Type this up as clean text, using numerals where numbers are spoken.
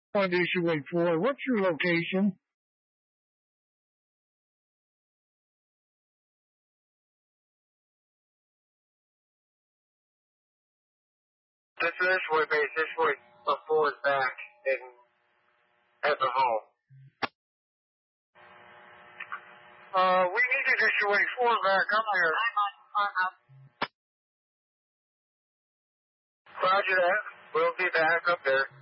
On issue 84, what's your location? This is Issue base. Issue 4 is back at the home. We needed Issue 4 back up here. I'm on farmhouse. Roger that. We'll be back up there.